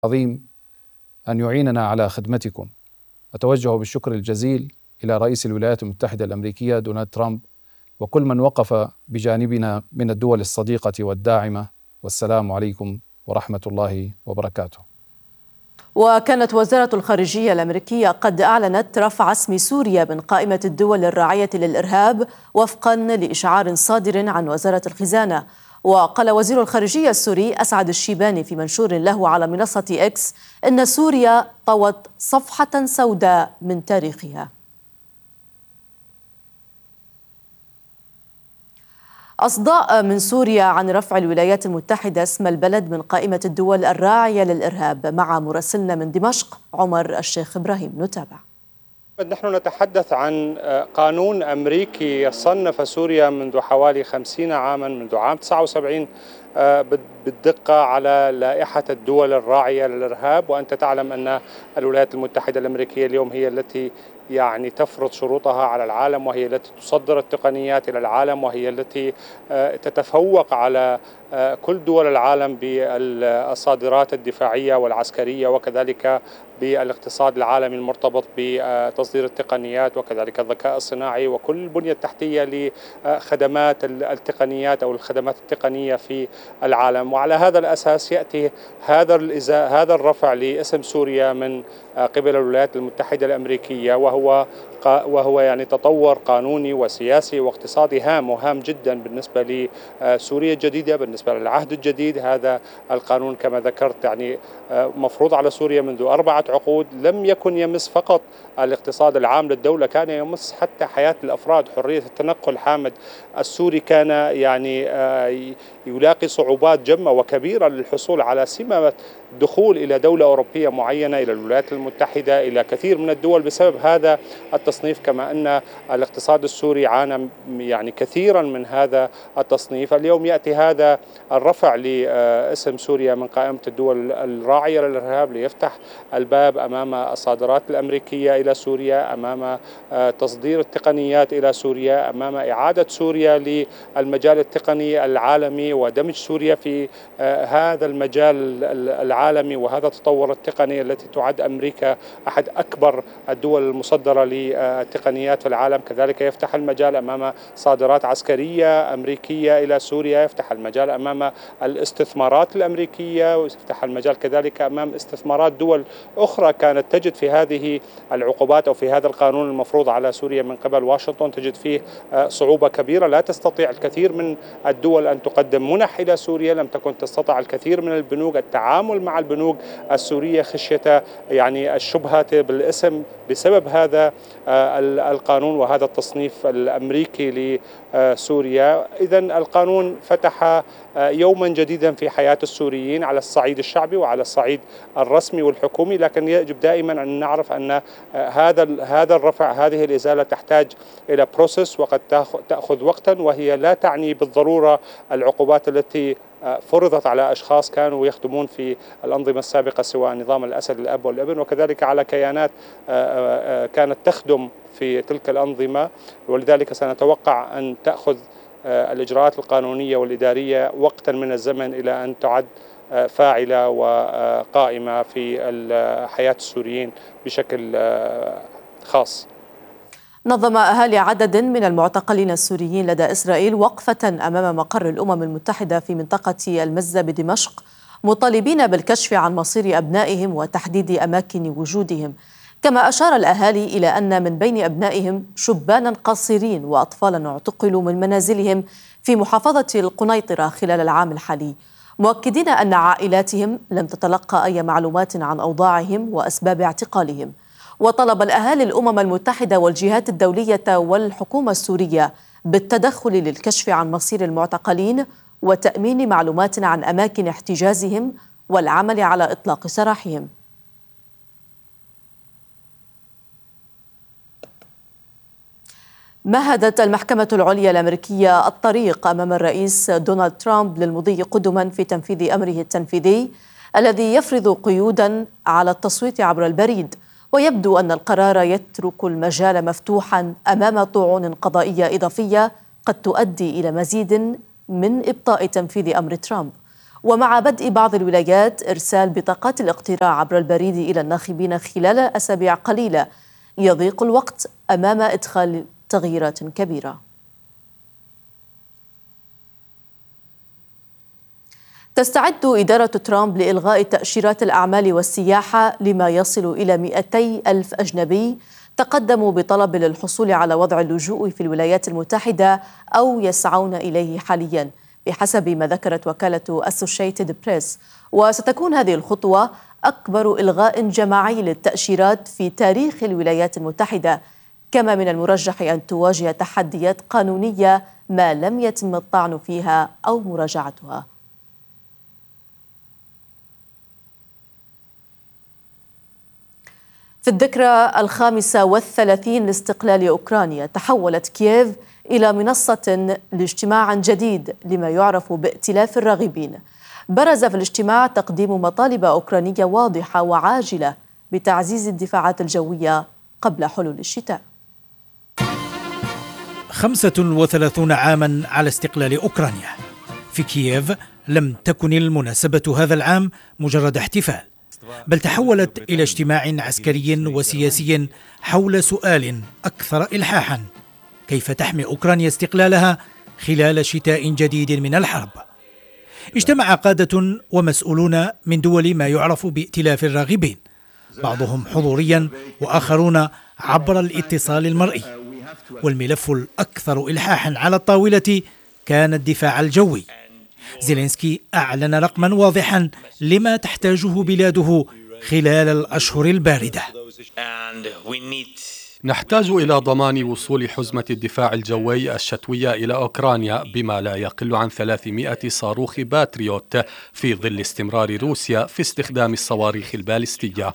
عظيم أن يعيننا على خدمتكم. أتوجه بالشكر الجزيل إلى رئيس الولايات المتحدة الأمريكية دونالد ترامب وكل من وقف بجانبنا من الدول الصديقة والداعمة، والسلام عليكم ورحمة الله وبركاته. وكانت وزارة الخارجية الأمريكية قد أعلنت رفع اسم سوريا من قائمة الدول الراعية للإرهاب وفقا لإشعار صادر عن وزارة الخزانة. وقال وزير الخارجية السوري أسعد الشيباني في منشور له على منصة إكس إن سوريا طوت صفحة سوداء من تاريخها. أصداء من سوريا عن رفع الولايات المتحدة اسم البلد من قائمة الدول الراعية للإرهاب، مع مراسلنا من دمشق عمر الشيخ إبراهيم. نتابع. نحن نتحدث عن قانون أمريكي صنف سوريا منذ حوالي 50 عاما، منذ عام 79 بالدقة على لائحة الدول الراعية للإرهاب. وأنت تعلم أن الولايات المتحدة الأمريكية اليوم هي التي تفرض شروطها على العالم، وهي التي تصدر التقنيات إلى العالم، وهي التي تتفوق على كل دول العالم بالصادرات الدفاعية والعسكرية، وكذلك بالاقتصاد العالمي المرتبط بتصدير التقنيات وكذلك الذكاء الصناعي وكل البنية التحتية لخدمات التقنيات أو الخدمات التقنية في العالم. وعلى هذا الأساس يأتي هذا الرفع لاسم سوريا من قبل الولايات المتحدة الأمريكية، وهو تطور قانوني وسياسي واقتصادي هام وهام جدا بالنسبة لسوريا الجديدة، بالنسبة للعهد الجديد. هذا القانون كما ذكرت مفروض على سوريا منذ 4 عقود، لم يكن يمس فقط الاقتصاد العام للدولة، كان يمس حتى حياة الأفراد. حرية التنقل حامد السوري كان يلاقي صعوبات جمة وكبيرة للحصول على سمة دخول إلى دولة أوروبية معينة، إلى الولايات المتحدة، إلى كثير من الدول بسبب هذا التصنيف. كما أن الاقتصاد السوري عانى كثيرا من هذا التصنيف. اليوم يأتي هذا الرفع لاسم سوريا من قائمة الدول الراعية للإرهاب ليفتح الباب أمام الصادرات الأمريكية إلى سوريا، أمام تصدير التقنيات إلى سوريا، أمام إعادة سوريا للمجال التقني العالمي ودمج سوريا في هذا المجال العالمي وهذا التطور التقني التي تعد أمريكا أحد أكبر الدول المصدرة للتقنيات في العالم. كذلك يفتح المجال أمام صادرات عسكرية أمريكية إلى سوريا، يفتح المجال أمام الاستثمارات الأمريكية، ويفتح المجال كذلك أمام استثمارات دول أخرى كانت تجد في هذه العقوبات أو في هذا القانون المفروض على سوريا من قبل واشنطن، تجد فيه صعوبة كبيرة. لا تستطيع الكثير من الدول أن تقدم منح إلى سوريا، لم تكن تستطع الكثير من البنوك التعامل مع البنوك السورية خشية الشبهة بالاسم بسبب هذا القانون وهذا التصنيف الأمريكي لسوريا. إذن القانون فتح يوما جديدا في حياة السوريين على الصعيد الشعبي وعلى الصعيد الرسمي والحكومي، لكن يجب دائما أن نعرف أن هذا الرفع، هذه الإزالة تحتاج إلى بروسيس وقد تأخذ وقتا، وهي لا تعني بالضرورة العقوبات التي فرضت على أشخاص كانوا يخدمون في الأنظمة السابقة سواء نظام الأسد الأب والابن، وكذلك على كيانات كانت تخدم في تلك الأنظمة. ولذلك سنتوقع أن تأخذ الإجراءات القانونية والإدارية وقتا من الزمن إلى أن تعد فاعلة وقائمة في حياة السوريين بشكل خاص. نظم أهالي عدد من المعتقلين السوريين لدى إسرائيل وقفة أمام مقر الأمم المتحدة في منطقة المزة بدمشق، مطالبين بالكشف عن مصير أبنائهم وتحديد أماكن وجودهم. كما أشار الأهالي إلى أن من بين أبنائهم شبانا قصيرين وأطفالا اعتقلوا من منازلهم في محافظة القنيطرة خلال العام الحالي، مؤكدين أن عائلاتهم لم تتلقى أي معلومات عن أوضاعهم وأسباب اعتقالهم. وطلب الأهالي الأمم المتحدة والجهات الدولية والحكومة السورية بالتدخل للكشف عن مصير المعتقلين وتأمين معلومات عن أماكن احتجازهم والعمل على إطلاق سراحهم. مهدت المحكمة العليا الأمريكية الطريق أمام الرئيس دونالد ترامب للمضي قدما في تنفيذ أمره التنفيذي الذي يفرض قيودا على التصويت عبر البريد. ويبدو أن القرار يترك المجال مفتوحا أمام طعون قضائية إضافية قد تؤدي إلى مزيد من إبطاء تنفيذ أمر ترامب. ومع بدء بعض الولايات إرسال بطاقات الاقتراع عبر البريد إلى الناخبين خلال أسابيع قليلة، يضيق الوقت أمام إدخال تغييرات كبيرة. تستعد إدارة ترامب لإلغاء تأشيرات الأعمال والسياحة لما يصل إلى 200,000 أجنبي تقدموا بطلب للحصول على وضع اللجوء في الولايات المتحدة أو يسعون إليه حالياً، بحسب ما ذكرت وكالة أسوشيتد بريس. وستكون هذه الخطوة أكبر إلغاء جماعي للتأشيرات في تاريخ الولايات المتحدة، كما من المرجح أن تواجه تحديات قانونية ما لم يتم الطعن فيها أو مراجعتها. في الذكرى 35 لاستقلال أوكرانيا، تحولت كييف إلى منصة لاجتماع جديد لما يعرف بائتلاف الراغبين. برز في الاجتماع تقديم مطالب أوكرانية واضحة وعاجلة بتعزيز الدفاعات الجوية قبل حلول الشتاء. 35 عاما على استقلال أوكرانيا. في كييف لم تكن المناسبة هذا العام مجرد احتفال، بل تحولت إلى اجتماع عسكري وسياسي حول سؤال أكثر إلحاحا: كيف تحمي أوكرانيا استقلالها خلال شتاء جديد من الحرب. اجتمع قادة ومسؤولون من دول ما يعرف بائتلاف الراغبين، بعضهم حضوريا وآخرون عبر الاتصال المرئي، والملف الأكثر إلحاحا على الطاولة كان الدفاع الجوي. زيلينسكي أعلن رقما واضحا لما تحتاجه بلاده خلال الأشهر الباردة. نحتاج إلى ضمان وصول حزمة الدفاع الجوي الشتوية إلى أوكرانيا بما لا يقل عن 300 صاروخ باتريوت، في ظل استمرار روسيا في استخدام الصواريخ البالستية.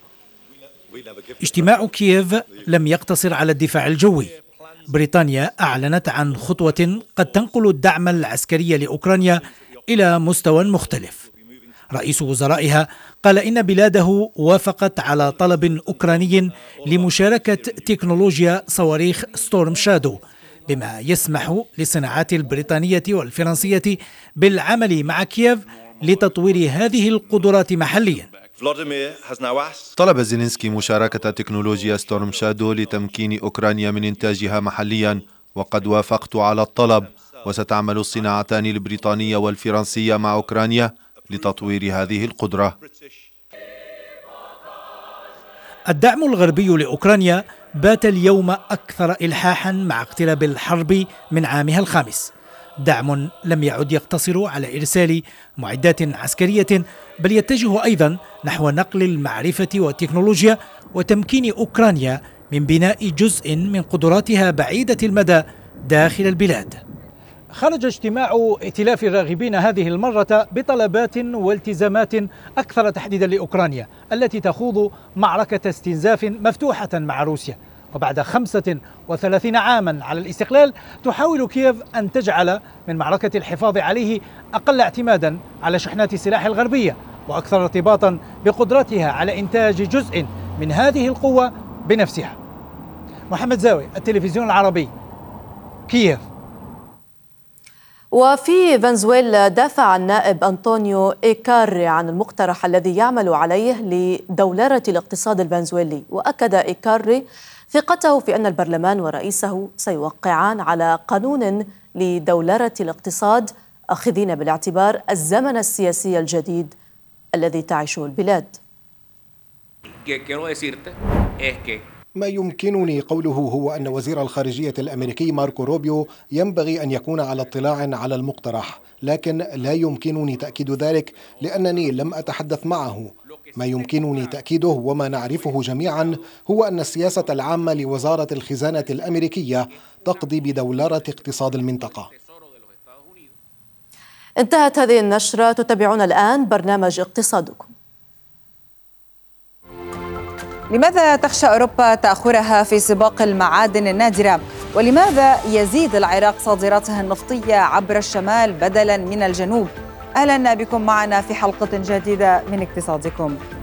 اجتماع كييف لم يقتصر على الدفاع الجوي. بريطانيا أعلنت عن خطوة قد تنقل الدعم العسكري لأوكرانيا إلى مستوى مختلف. رئيس وزرائها قال إن بلاده وافقت على طلب أوكراني لمشاركة تكنولوجيا صواريخ ستورم شادو، بما يسمح للصناعات البريطانية والفرنسية بالعمل مع كييف لتطوير هذه القدرات محليا. طلب زيلينسكي مشاركة تكنولوجيا ستورم شادو لتمكين أوكرانيا من إنتاجها محليا، وقد وافقت على الطلب، وستعمل الصناعتان البريطانية والفرنسية مع أوكرانيا لتطوير هذه القدرة. الدعم الغربي لأوكرانيا بات اليوم أكثر إلحاحا مع اقتراب الحرب من عامها الخامس. دعم لم يعد يقتصر على إرسال معدات عسكرية، بل يتجه أيضا نحو نقل المعرفة والتكنولوجيا وتمكين أوكرانيا من بناء جزء من قدراتها بعيدة المدى داخل البلاد. خرج اجتماع ائتلاف الراغبين هذه المرة بطلبات والتزامات أكثر تحديدا لأوكرانيا التي تخوض معركة استنزاف مفتوحة مع روسيا. وبعد 35 عاما على الاستقلال، تحاول كييف أن تجعل من معركة الحفاظ عليه أقل اعتمادا على شحنات السلاح الغربية، وأكثر ارتباطا بقدرتها على إنتاج جزء من هذه القوة بنفسها. محمد زاوي، التلفزيون العربي، كييف. وفي فنزويلا دافع النائب أنطونيو إيكاري عن المقترح الذي يعمل عليه لدولارة الاقتصاد الفنزويلي، وأكد إيكاري ثقته في أن البرلمان ورئيسه سيوقعان على قانون لدولارة الاقتصاد، أخذين بالاعتبار الزمن السياسي الجديد الذي تعيشه البلاد. ما يمكنني قوله هو أن وزير الخارجية الأمريكي ماركو روبيو ينبغي أن يكون على اطلاع على المقترح، لكن لا يمكنني تأكيد ذلك لأنني لم أتحدث معه. ما يمكنني تأكيده وما نعرفه جميعا هو أن السياسة العامة لوزارة الخزانة الأمريكية تقضي بدولارة اقتصاد المنطقة. انتهت هذه النشرة، تتابعون الآن برنامج اقتصادكم. لماذا تخشى أوروبا تأخرها في سباق المعادن النادرة؟ ولماذا يزيد العراق صادراتها النفطية عبر الشمال بدلا من الجنوب؟ أهلا بكم معنا في حلقة جديدة من اقتصادكم.